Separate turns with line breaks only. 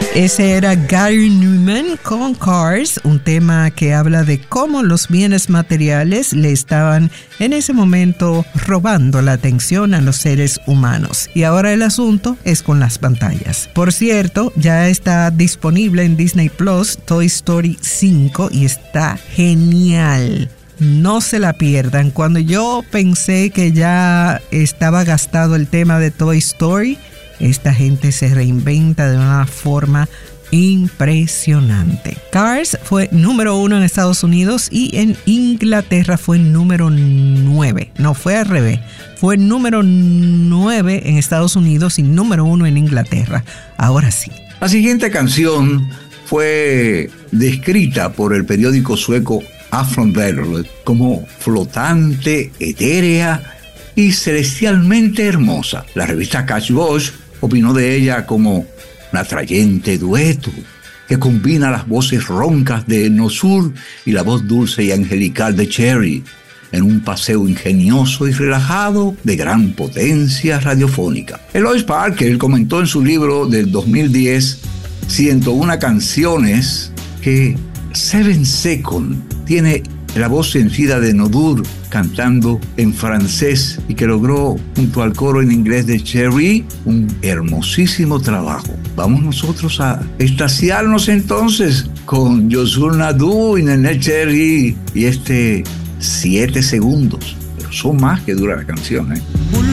Ese era Gary Numan con Cars, un tema que habla de cómo los bienes materiales le estaban en ese momento robando la atención a los seres humanos. Y ahora el asunto es con las pantallas. Por cierto, ya está disponible en Disney Plus Toy Story 5 y está genial. No se la pierdan. Cuando yo pensé que ya estaba gastado el tema de Toy Story, esta gente se reinventa de una forma impresionante. Cars fue número 1 en Estados Unidos y en Inglaterra fue número 9. No, fue al revés. Fue número 9 en Estados Unidos y número 1 en Inglaterra. Ahora sí.
La siguiente canción fue descrita por el periódico sueco Aftonbladet como flotante, etérea y celestialmente hermosa. La revista Catch Box opinó de ella como un atrayente dueto que combina las voces roncas de Nosur y la voz dulce y angelical de Cherry en un paseo ingenioso y relajado de gran potencia radiofónica. Eloise Parker comentó en su libro del 2010, 101 canciones, que Seven Seconds tiene la voz sencilla de Nodur cantando en francés y que logró, junto al coro en inglés de Cherry, un hermosísimo trabajo. Vamos nosotros a extasiarnos entonces con Joshua Nadu y Neneh Cherry y 7 segundos, pero son más que dura la canción, ¿eh?